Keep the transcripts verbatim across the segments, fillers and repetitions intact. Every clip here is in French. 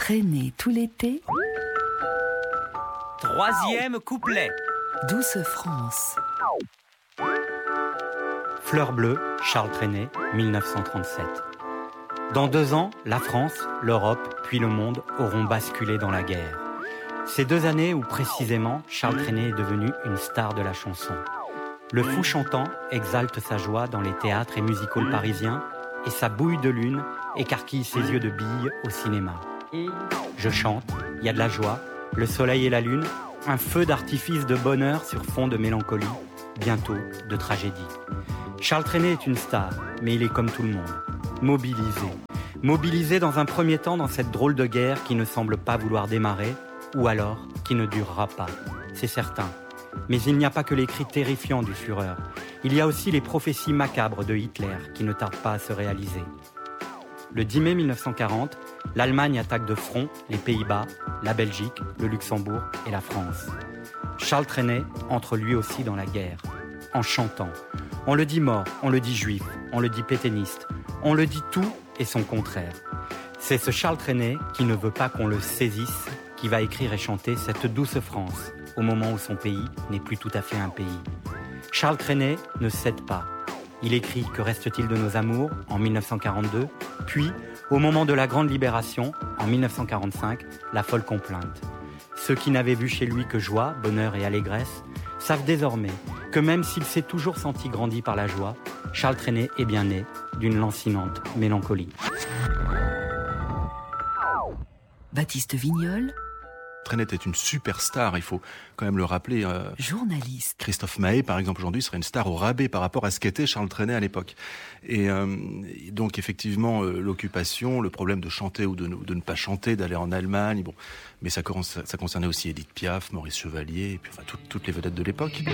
Traîner tout l'été. Troisième couplet. Douce France. Fleur bleue, Charles Trenet, dix-neuf cent trente-sept. Dans deux ans, la France, l'Europe, puis le monde auront basculé dans la guerre. Ces deux années où, précisément, Charles Trenet est devenu une star de la chanson. Le fou chantant exalte sa joie dans les théâtres et music-halls parisiens et sa bouille de lune écarquille ses yeux de bille au cinéma. Je chante, il y a de la joie, le soleil et la lune, un feu d'artifice de bonheur sur fond de mélancolie, bientôt de tragédie. Charles Trenet est une star, mais il est comme tout le monde, mobilisé. Mobilisé dans un premier temps dans cette drôle de guerre qui ne semble pas vouloir démarrer, ou alors qui ne durera pas, c'est certain. Mais il n'y a pas que les cris terrifiants du Führer. Il y a aussi les prophéties macabres de Hitler qui ne tardent pas à se réaliser. Le dix mai mille neuf cent quarante, l'Allemagne attaque de front les Pays-Bas, la Belgique, le Luxembourg et la France. Charles Trenet entre lui aussi dans la guerre, en chantant. On le dit mort, on le dit juif, on le dit pétainiste, on le dit tout et son contraire. C'est ce Charles Trenet qui ne veut pas qu'on le saisisse, qui va écrire et chanter cette douce France, au moment où son pays n'est plus tout à fait un pays. Charles Trenet ne cède pas. Il écrit « Que reste-t-il de nos amours » en mille neuf cent quarante-deux, puis, au moment de la Grande Libération, en mille neuf cent quarante-cinq, La folle complainte. Ceux qui n'avaient vu chez lui que joie, bonheur et allégresse savent désormais que même s'il s'est toujours senti grandi par la joie, Charles Trenet est bien né d'une lancinante mélancolie. Baptiste Vignol. Trenet est une superstar, il faut quand même le rappeler. Euh, Journaliste. Christophe Maé, par exemple, aujourd'hui, serait une star au rabais par rapport à ce qu'était Charles Trenet à l'époque. Et euh, donc, effectivement, euh, l'occupation, le problème de chanter ou de, de ne pas chanter, d'aller en Allemagne, bon, mais ça, ça concernait aussi Édith Piaf, Maurice Chevalier, et puis enfin tout, toutes les vedettes de l'époque.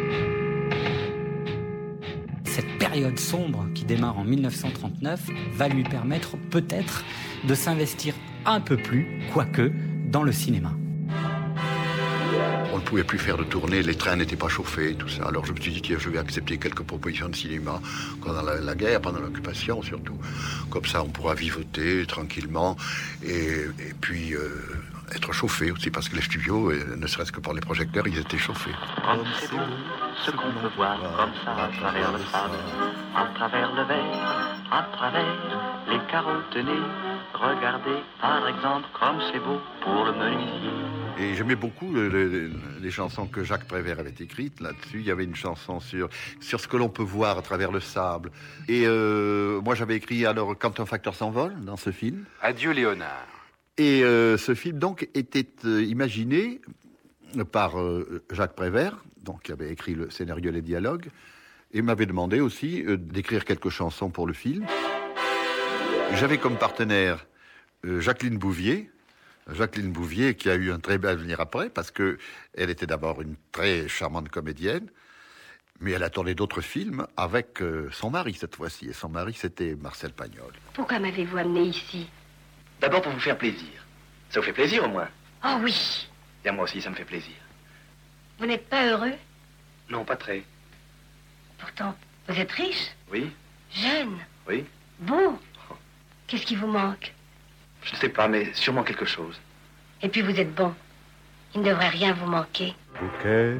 Cette période sombre qui démarre en mille neuf cent trente-neuf va lui permettre peut-être de s'investir un peu plus, quoique, dans le cinéma. On ne pouvait plus faire de tournée, les trains n'étaient pas chauffés, tout ça. Alors je me suis dit que je vais accepter quelques propositions de cinéma pendant la, la guerre, pendant l'occupation surtout. Comme ça, on pourra vivoter tranquillement et, et puis euh, être chauffé aussi, parce que les studios, ne serait-ce que par les projecteurs, ils étaient chauffés. Comme c'est beau, ce qu'on peut voir comme ça, à travers le sable, à travers le verre, à travers les carotteniers. Regardez, par exemple, comme c'est beau pour le menuisier. Et j'aimais beaucoup les, les, les chansons que Jacques Prévert avait écrites. Là-dessus, il y avait une chanson sur, sur ce que l'on peut voir à travers le sable. Et euh, moi, j'avais écrit alors Quand un facteur s'envole dans ce film. Adieu Léonard. Et euh, ce film, donc, était euh, imaginé par euh, Jacques Prévert, donc, qui avait écrit le scénario et les dialogues, et m'avait demandé aussi euh, d'écrire quelques chansons pour le film. J'avais comme partenaire euh, Jacqueline Bouvier, Jacqueline Bouvier qui a eu un très bel avenir après, parce que elle était d'abord une très charmante comédienne, mais elle a tourné d'autres films avec euh, son mari cette fois-ci, et son mari c'était Marcel Pagnol. Pourquoi m'avez-vous amené ici? D'abord pour vous faire plaisir. Ça vous fait plaisir au moins? Oh oui. Bien moi aussi ça me fait plaisir. Vous n'êtes pas heureux? Non, pas très. Pourtant, vous êtes riche? Oui. Jeune? Oui. Beau? Qu'est-ce qui vous manque? Je ne sais pas, mais sûrement quelque chose. Et puis vous êtes bon. Il ne devrait rien vous manquer. Bouquet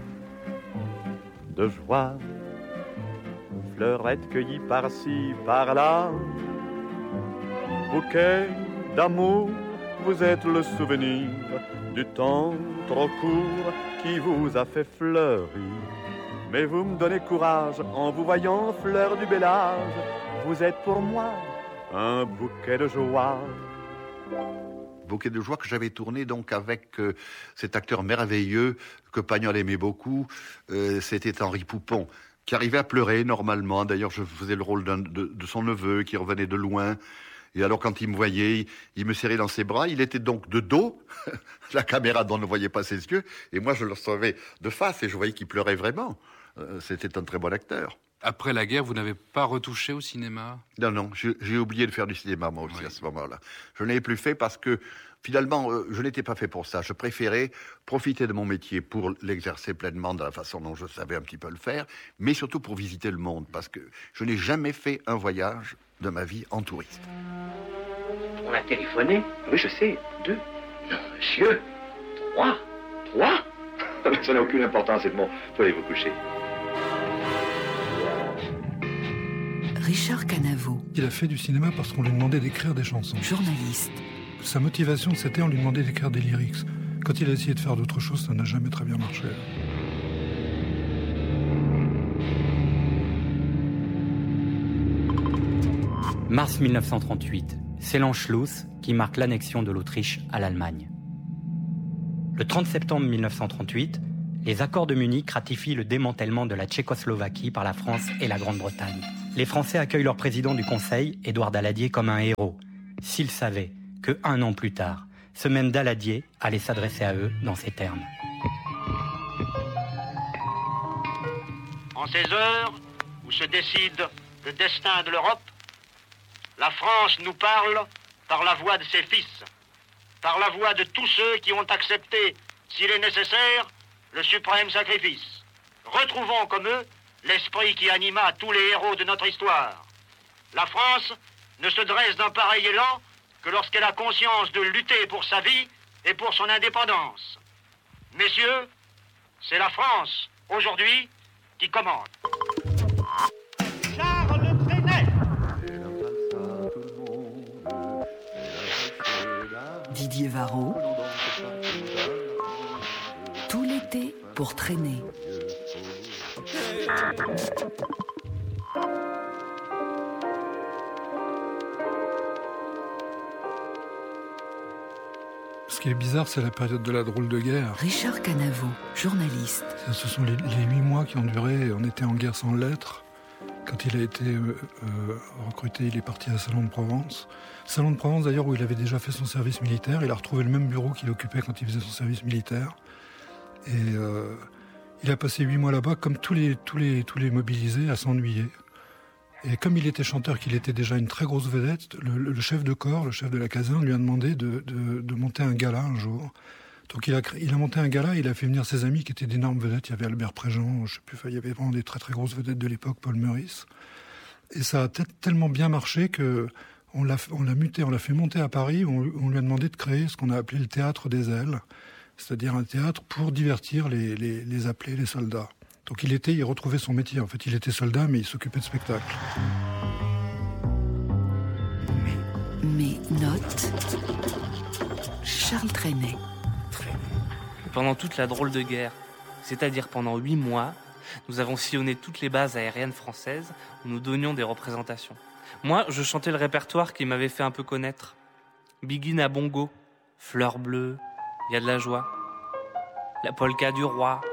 de joie, fleurettes cueillies par-ci, par-là. Bouquet d'amour, vous êtes le souvenir du temps trop court qui vous a fait fleurir. Mais vous me donnez courage en vous voyant fleur du bel âge. Vous êtes pour moi un bouquet de joie. Bouquet de joie que j'avais tourné donc avec euh, cet acteur merveilleux que Pagnol aimait beaucoup. Euh, c'était Henri Poupon, qui arrivait à pleurer normalement. D'ailleurs, je faisais le rôle d'un, de, de son neveu qui revenait de loin. Et alors, quand il me voyait, il, il me serrait dans ses bras. Il était donc de dos, la caméra dont on ne voyait pas ses yeux. Et moi, je le recevais de face et je voyais qu'il pleurait vraiment. Euh, c'était un très bon acteur. Après la guerre, vous n'avez pas retouché au cinéma? Non, non, j'ai, j'ai oublié de faire du cinéma, moi aussi, oui. À ce moment-là. Je ne l'ai plus fait parce que, finalement, euh, je n'étais pas fait pour ça. Je préférais profiter de mon métier pour l'exercer pleinement de la façon dont je savais un petit peu le faire, mais surtout pour visiter le monde, parce que je n'ai jamais fait un voyage de ma vie en touriste. On a téléphoné. Oui, je sais. Deux. Non, monsieur. Trois. Trois. Ça n'a aucune importance, Edmond. Vous allez vous coucher. Richard Canaveau. Il a fait du cinéma parce qu'on lui demandait d'écrire des chansons. Journaliste. Sa motivation, c'était on lui demandait d'écrire des lyrics. Quand il a essayé de faire d'autres choses, ça n'a jamais très bien marché. Mars mille neuf cent trente-huit, c'est l'Anschluss qui marque l'annexion de l'Autriche à l'Allemagne. Le trente septembre mille neuf cent trente-huit, les accords de Munich ratifient le démantèlement de la Tchécoslovaquie par la France et la Grande-Bretagne. Les Français accueillent leur président du Conseil, Édouard Daladier, comme un héros, s'ils savaient que un an plus tard, ce même Daladier allait s'adresser à eux dans ces termes. En ces heures où se décide le destin de l'Europe, la France nous parle par la voix de ses fils, par la voix de tous ceux qui ont accepté, s'il est nécessaire, le suprême sacrifice. Retrouvons comme eux l'esprit qui anima tous les héros de notre histoire. La France ne se dresse d'un pareil élan que lorsqu'elle a conscience de lutter pour sa vie et pour son indépendance. Messieurs, c'est la France, aujourd'hui, qui commande. Charles Trenet. Didier Varro. Tout l'été pour traîner. Ce qui est bizarre, c'est la période de la drôle de guerre. Richard Canaveau, journaliste. Ce sont les, les huit mois qui ont duré. On était en guerre sans lettres. Quand il a été euh, euh, recruté, il est parti à Salon de Provence. Salon de Provence, d'ailleurs, où il avait déjà fait son service militaire. Il a retrouvé le même bureau qu'il occupait quand il faisait son service militaire. Et euh, il a passé huit mois là-bas, comme tous les, tous les, tous les mobilisés, à s'ennuyer. Et comme il était chanteur, qu'il était déjà une très grosse vedette, le, le chef de corps, le chef de la caserne, lui a demandé de, de, de monter un gala un jour. Donc il a, il a monté un gala, il a fait venir ses amis qui étaient d'énormes vedettes. Il y avait Albert Préjean, je sais plus, il y avait vraiment des très très grosses vedettes de l'époque, Paul Meurice. Et ça a t- tellement bien marché que on l'a, on l'a muté, on l'a fait monter à Paris. On, on lui a demandé de créer ce qu'on a appelé le théâtre des ailes, c'est-à-dire un théâtre pour divertir les, les, les appelés, les soldats. Donc il était, il retrouvait son métier. En fait, il était soldat, mais il s'occupait de spectacle. Mes notes. Charles Trenet. Pendant toute la drôle de guerre, c'est-à-dire pendant huit mois, nous avons sillonné toutes les bases aériennes françaises où nous donnions des représentations. Moi, je chantais le répertoire qui m'avait fait un peu connaître. Biguine à bongo, Fleur bleue, il y a de la joie. La polka du roi,